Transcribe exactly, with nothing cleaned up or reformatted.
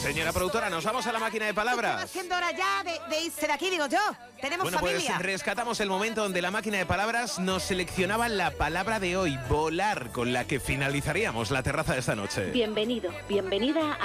Señora productora, nos vamos a la máquina de palabras. Estamos haciendo hora ya de, de irse de aquí, digo yo. Tenemos Bueno, familia. pues rescatamos el momento donde la máquina de palabras nos seleccionaba la palabra de hoy, volar, con la que finalizaríamos la terraza de esta noche. Bienvenido, bienvenida a